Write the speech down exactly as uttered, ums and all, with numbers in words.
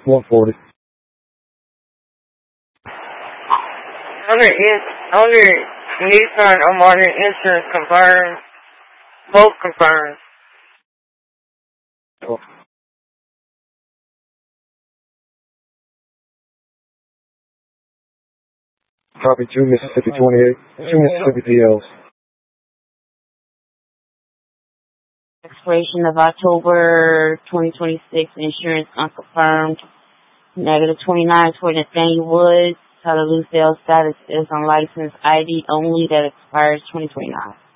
one forty. Under, under Nissan or Martin Insurance confirmed. Both confirmed. Oh. Copy two Mississippi twenty-eight. Two Mississippi P Ls. Expiration of October twenty twenty-six. Insurance unconfirmed. Negative twenty-nine for Nathaniel Woods. Hallelujah sales status is unlicensed I D only that expires twenty twenty-nine.